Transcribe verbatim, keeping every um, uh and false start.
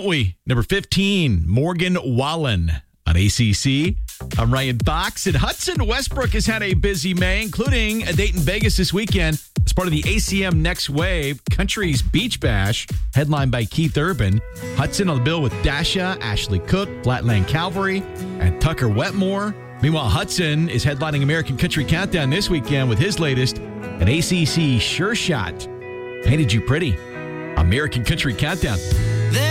we? Number fifteen, Morgan Wallen on A C C. I'm Ryan Fox. And Hudson Westbrook has had a busy May, including a date in Vegas this weekend as part of the A C M Next Wave Country's Beach Bash, headlined by Keith Urban. Hudson on the bill with Dasha, Ashley Cook, Flatland Calvary, and Tucker Wetmore. Meanwhile, Hudson is headlining American Country Countdown this weekend with his latest, an A C C Sure Shot. Painted You Pretty. American Country Countdown.